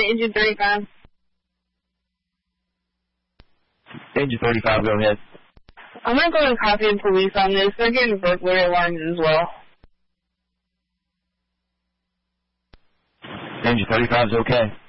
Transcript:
engine 35. Engine 35, go ahead. I'm going to go and copy the police on this. They're getting burglary alarms as well. Engine 35 is okay.